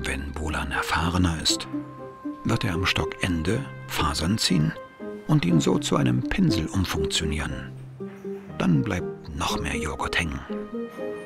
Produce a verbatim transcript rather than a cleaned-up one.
Wenn Bolan erfahrener ist, wird er am Stockende Fasern ziehen und ihn so zu einem Pinsel umfunktionieren. Dann bleibt noch mehr Joghurt hängen.